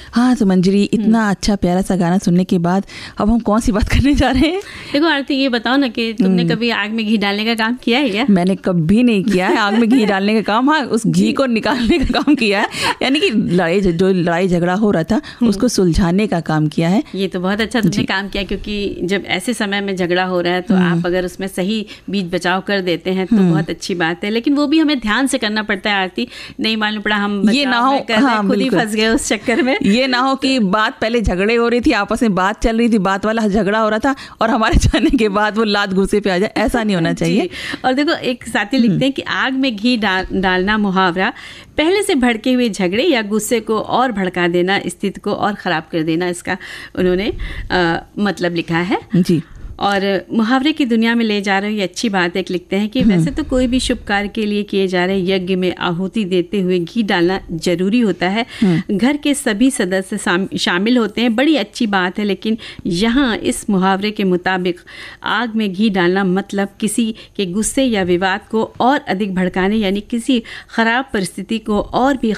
हाँ तो मंजरी, इतना अच्छा प्यारा सा गाना सुनने के बाद अब हम कौन सी बात करने जा रहे हैं? देखो आरती, ये बताओ ना कि तुमने कभी आग में घी डालने का काम किया है क्या? मैंने कभी नहीं किया है आग में घी डालने का काम। हाँ, उस घी को निकालने का काम किया है, यानी कि लड़ाई झगड़ा हो रहा था उसको सुलझाने का काम किया है। ये तो बहुत अच्छा तुमने काम किया, क्योंकि जब ऐसे समय में झगड़ा हो रहा है तो आप अगर उसमें सही बीच बचाव कर देते हैं तो बहुत अच्छी बात है। लेकिन वो भी हमें ध्यान से करना पड़ता है आरती, नहीं मालूम पड़ा हम ये ना हो खुद ही फंस गए उस चक्कर में। ये ना हो कि बात पहले झगड़े हो रही थी, आपस में बात चल रही थी, बात वाला झगड़ा हो रहा था और हमारे जाने के बाद वो लात घुसे पे आ जाए, ऐसा नहीं होना चाहिए। और देखो एक साथी लिखते हैं कि आग में घी डालना मुहावरा पहले से भड़के हुए झगड़े या गुस्से को और भड़का देना, स्थिति को और खराब कर देना, इसका उन्होंने मतलब लिखा है जी। और मुहावरे की दुनिया में ले जा रहे, ये अच्छी बात है। लिखते हैं कि वैसे तो कोई भी शुभ कार्य के लिए किए जा रहे यज्ञ में आहुति देते हुए घी डालना जरूरी होता है। घर के सभी सदस्य शामिल होते हैं, बड़ी अच्छी बात है। लेकिन यहाँ इस मुहावरे के मुताबिक आग में घी डालना मतलब किसी के गुस्से या विवाद को और अधिक भड़काने, यानी किसी खराब परिस्थिति को और भी